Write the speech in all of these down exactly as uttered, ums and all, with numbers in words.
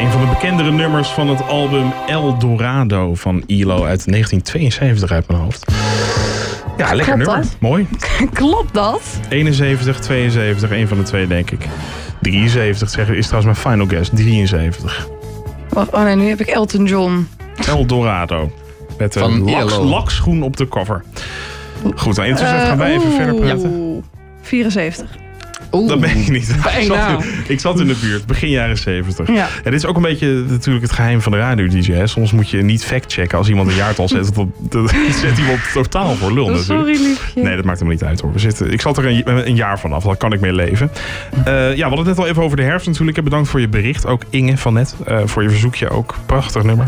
een van de bekendere nummers van het album El Dorado van E L O uit negentien tweeënzeventig uit mijn hoofd. Ja, lekker Klopt nummer. dat? Mooi. Klopt dat? eenenzeventig, tweeënzeventig, een van de twee denk ik. drieënzeventig zeggen is trouwens mijn final guess. drieënzeventig. Oh, oh nee, nu heb ik Elton John. El Dorado. Met een laks, lakschoen op de cover. Goed, dan interessant uh, gaan wij even oeh, verder praten. vierenzeventig. Oeh, dat ben ik niet. Ik zat, in, ik zat in de buurt, begin jaren zeventig. Ja. Ja, dit is ook een beetje natuurlijk het geheim van de radio-D J. Hè. Soms moet je niet factchecken als iemand een jaartal zet. Dat, dat zet iemand totaal voor lul natuurlijk. Sorry, liefje. Nee, dat maakt helemaal niet uit hoor. We zitten, ik zat er een, een jaar vanaf, daar kan ik mee leven. Uh, ja, we hadden het net al even over de herfst natuurlijk. Bedankt voor je bericht, ook Inge van net. Uh, voor je verzoekje ook, prachtig nummer.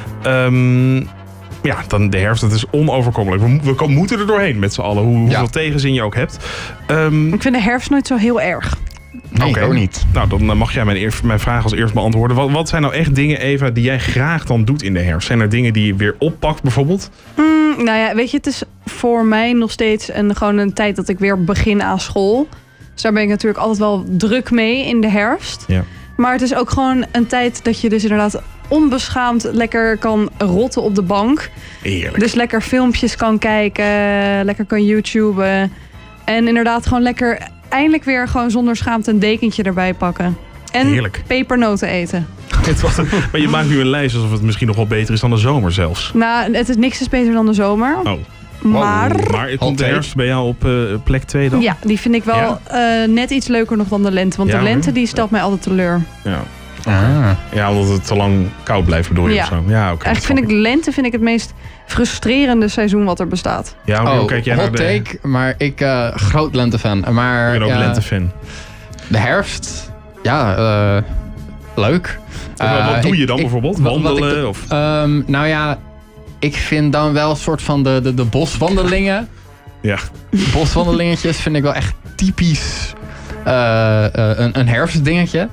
Um, Ja, dan de herfst, dat is onoverkomelijk. We, we moeten er doorheen met z'n allen, hoe, hoeveel ja. tegenzin je ook hebt. Um, ik vind de herfst nooit zo heel erg. Nee, okay. ook niet. Nou, dan mag jij mijn, eer, mijn vraag als eerst beantwoorden. Wat, wat zijn nou echt dingen, Eva, die jij graag dan doet in de herfst? Zijn er dingen die je weer oppakt bijvoorbeeld? Mm, nou ja, weet je, het is voor mij nog steeds een, gewoon een tijd dat ik weer begin aan school. Dus daar ben ik natuurlijk altijd wel druk mee in de herfst. Ja. Maar het is ook gewoon een tijd dat je dus inderdaad onbeschaamd lekker kan rotten op de bank. Heerlijk. Dus lekker filmpjes kan kijken, lekker kan YouTuben. En inderdaad gewoon lekker eindelijk weer gewoon zonder schaamte een dekentje erbij pakken. En Heerlijk. Pepernoten eten. Maar je maakt nu een lijst alsof het misschien nog wel beter is dan de zomer zelfs. Nou, het is niks is beter dan de zomer. Oh. Maar, wow. maar komt de herfst bij jou op uh, plek twee dan? Ja, die vind ik wel ja? uh, net iets leuker nog dan de lente. Want ja, de lente die stelt mij altijd teleur. Ja. Ah. Ja, omdat het te lang koud blijft bedoel je ja. of zo. Ja, okay, eigenlijk vind ik de lente vind ik het meest frustrerende seizoen wat er bestaat. Ja, okay, oh, kijk jij hot naar de... take, maar ik uh, groot lentefan. Maar ik ben ook uh, lentefan. De herfst, ja, uh, leuk. Uh, wat doe je dan ik, bijvoorbeeld? Ik, Wandelen? Ik, of? Um, nou ja, ik vind dan wel een soort van de, de, de boswandelingen. Ja. Boswandelingetjes vind ik wel echt typisch uh, uh, een, een herfstdingetje.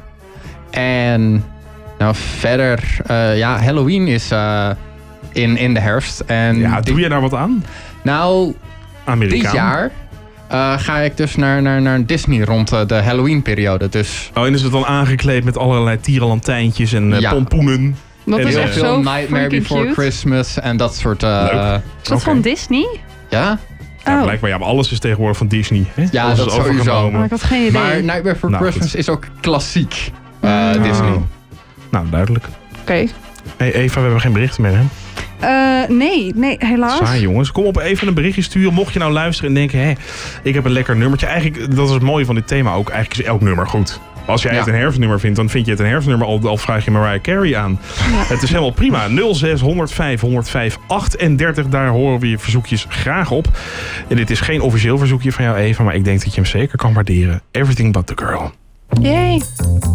En nou verder, uh, ja, Halloween is uh, in, in de herfst. En ja, doe dit, je daar wat aan? Nou, Amerikaan. dit jaar uh, ga ik dus naar, naar, naar Disney rond de Halloween-periode. Dus... Oh, en is het dan aangekleed met allerlei tierenlantijntjes en uh, ja. pompoenen? Dat en is echt veel zo Nightmare Before cute. Christmas en dat soort... Uh, Leuk. Is dat okay. van Disney? Ja. Ja, oh. blijkbaar. Ja, maar alles is tegenwoordig van Disney. Hè? Ja, alles dat is sowieso. Maar ik had geen idee. Maar Nightmare Before nou, Christmas goed. is ook klassiek uh, oh. Disney. Nou, duidelijk. Oké. Okay. Hey Eva, we hebben geen berichten meer, hè? Uh, nee, nee, helaas. Saai, jongens. Kom op even een berichtje sturen. Mocht je nou luisteren en denken, hé, ik heb een lekker nummertje. Eigenlijk, dat is het mooie van dit thema ook. Eigenlijk is elk nummer goed. Als jij ja. het een herfstnummer vindt, dan vind je het een herfstnummer. Al, al vraag je Mariah Carey aan. Ja. Het is helemaal prima. nul zes honderdvijf honderdvijf achtendertig. Daar horen we je verzoekjes graag op. En dit is geen officieel verzoekje van jou, Eva. Maar ik denk dat je hem zeker kan waarderen. Everything but the girl. Yay.